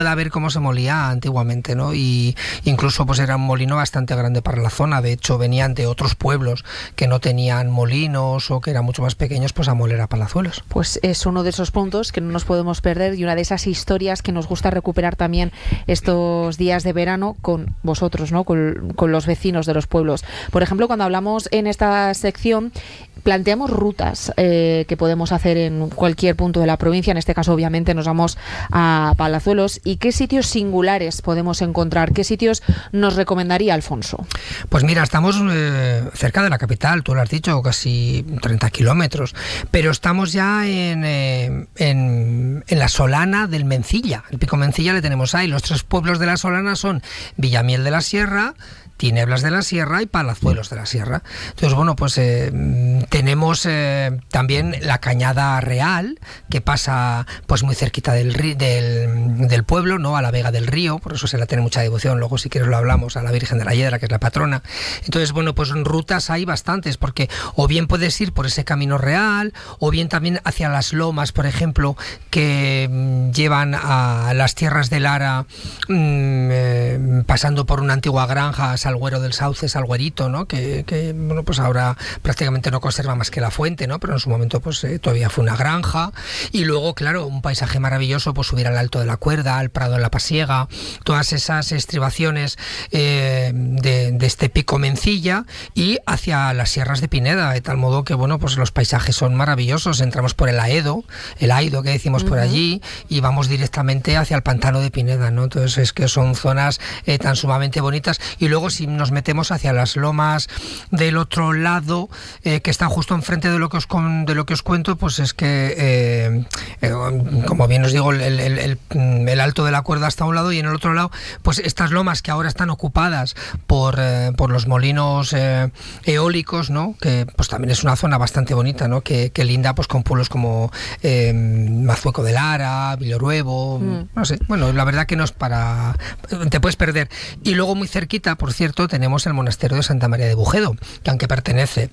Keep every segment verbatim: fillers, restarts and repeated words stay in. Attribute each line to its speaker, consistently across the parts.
Speaker 1: a ver cómo se molía antiguamente, ¿no? Y incluso pues era un molino bastante grande para la zona. De hecho, venían de otros pueblos que no tenían molinos o que eran mucho más pequeños, pues a moler a Palazuelos.
Speaker 2: Pues es uno de esos puntos que no nos podemos perder y una de esas historias que nos gusta recuperar también estos días de verano con vosotros, ¿no? Con, con los vecinos de los pueblos. Por ejemplo, cuando hablamos en esta sección, planteamos rutas eh, que podemos hacer en cualquier punto de la provincia. En este caso, obviamente, nos vamos a Palazuelos. ¿Y qué sitios singulares podemos encontrar? ¿Qué sitios nos recomendaría Alfonso?
Speaker 1: Pues mira, estamos eh, cerca de la capital, tú lo has dicho, casi treinta kilómetros, pero estamos ya en, eh, en, en la Solana del Mencilla. El Pico Mencilla le tenemos ahí. Los tres pueblos de la Solana son Villamiel de la Sierra, Tinieblas de la Sierra y Palazuelos de la Sierra. Entonces, bueno, pues eh, tenemos eh, también la Cañada Real, que pasa pues muy cerquita del, del, del pueblo, ¿no? A la Vega del Río, por eso se la tiene mucha devoción. Luego, si quieres, lo hablamos, a la Virgen de la Hiedra, que es la patrona. Entonces, bueno, pues rutas hay bastantes, porque o bien puedes ir por ese camino real, o bien también hacia las lomas, por ejemplo, que mm, llevan a las tierras de Lara, mm, eh, pasando por una antigua granja, Salguero del Sauce, Salguerito, ¿no? Que, que bueno, pues ahora prácticamente no conserva más que la fuente, ¿no? Pero en su momento pues eh, todavía fue una granja. Y luego, claro, un paisaje maravilloso, pues subir al Alto de la Cuerda, al Prado de la Pasiega, todas esas estribaciones eh, de, de este Pico Mencilla y hacia las sierras de Pineda, de tal modo que, bueno, pues los paisajes son maravillosos. Entramos por el Aedo, el Aido que decimos uh-huh. por allí, y vamos directamente hacia el Pantano de Pineda, ¿no? Entonces es que son zonas eh, tan sumamente bonitas. Y luego, si nos metemos hacia las lomas del otro lado, eh, que están justo enfrente de lo que os con, de lo que os cuento, pues es que eh, eh, como bien os digo, el, el, el, el Alto de la Cuerda está a un lado, y en el otro lado pues estas lomas que ahora están ocupadas por, eh, por los molinos eh, eólicos, ¿no? Que pues también es una zona bastante bonita, ¿no? Que, que linda pues con pueblos como eh, Mazueco de Lara, Villaruevo, mm. no sé, bueno, la verdad que no es para... te puedes perder. Y luego muy cerquita, por cierto, tenemos el monasterio de Santa María de Bujedo, que aunque pertenece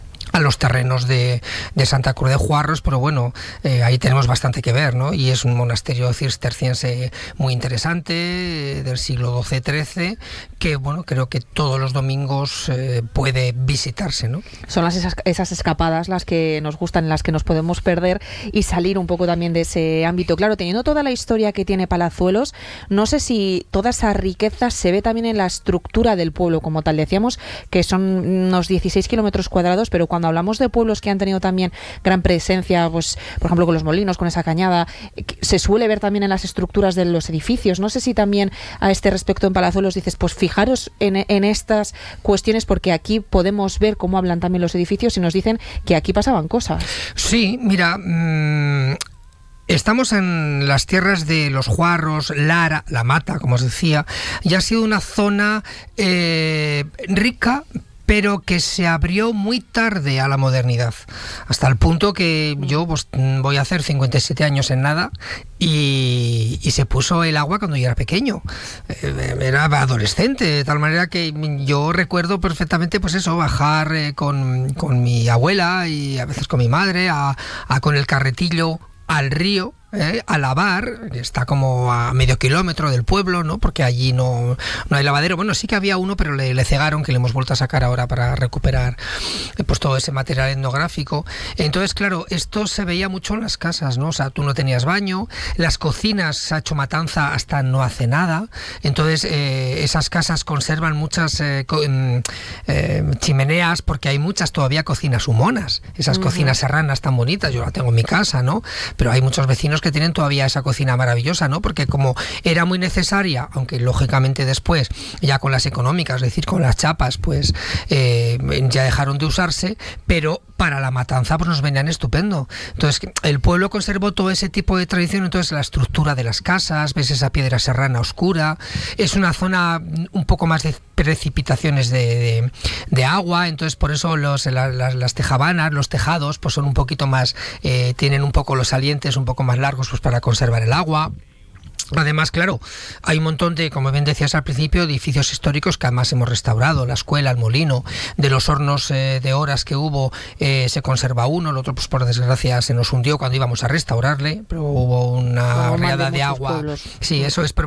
Speaker 1: a los terrenos de, de Santa Cruz de Juarros, pero bueno, eh, ahí tenemos bastante que ver, ¿no? Y es un monasterio cisterciense muy interesante, eh, del siglo doce trece, que bueno, creo que todos los domingos eh, puede visitarse, ¿no?
Speaker 2: Son las, esas, esas escapadas las que nos gustan, las que nos podemos perder y salir un poco también de ese ámbito. Claro, teniendo toda la historia que tiene Palazuelos, no sé si toda esa riqueza se ve también en la estructura del pueblo como tal. Decíamos que son unos dieciséis kilómetros cuadrados, pero cuando hablamos de pueblos que han tenido también gran presencia, pues por ejemplo con los molinos, con esa cañada, se suele ver también en las estructuras de los edificios. No sé si también a este respecto en Palazuelos dices, pues fijaros en, en estas cuestiones, porque aquí podemos ver cómo hablan también los edificios y nos dicen que aquí pasaban cosas.
Speaker 1: Sí, mira... Mmm... Estamos en las tierras de los Juarros, Lara, La Mata, como os decía, y ha sido una zona eh, rica, pero que se abrió muy tarde a la modernidad, hasta el punto que yo pues, voy a hacer cincuenta y siete años en nada, y, y se puso el agua cuando yo era pequeño, eh, era adolescente, de tal manera que yo recuerdo perfectamente pues eso, bajar eh, con, con mi abuela y a veces con mi madre, a, a con el carretillo al río, eh, a lavar, que está como a medio kilómetro del pueblo, ¿no? Porque allí no, no hay lavadero. Bueno, sí que había uno, pero le, le cegaron, que le hemos vuelto a sacar ahora para recuperar eh, pues todo ese material etnográfico. Entonces, claro, esto se veía mucho en las casas, ¿no? O sea, tú no tenías baño, las cocinas se ha hecho matanza hasta no hace nada. Entonces, eh, esas casas conservan muchas eh, co- eh, chimeneas, porque hay muchas todavía cocinas humonas. Esas uh-huh. cocinas serranas tan bonitas, yo la tengo en mi casa, ¿no? Pero hay muchos vecinos que tienen todavía esa cocina maravillosa, ¿no? Porque como era muy necesaria, aunque lógicamente después, ya con las económicas, es decir, con las chapas, pues eh, ya dejaron de usarse, pero para la matanza pues nos venían estupendo. Entonces, el pueblo conservó todo ese tipo de tradición. Entonces, la estructura de las casas, ves esa piedra serrana oscura, es una zona un poco más de precipitaciones de, de, de agua, entonces por eso los, la, las, las tejabanas, los tejados, pues son un poquito más, eh, tienen un poco los salientes un poco más largos, pues para conservar el agua. Además, claro, hay un montón de, como bien decías al principio, edificios históricos que además hemos restaurado, la escuela, el molino, de los hornos eh, de horas que hubo, eh, se conserva uno, el otro pues por desgracia se nos hundió cuando íbamos a restaurarle, pero hubo una riada de agua. Pueblos. Sí, eso es,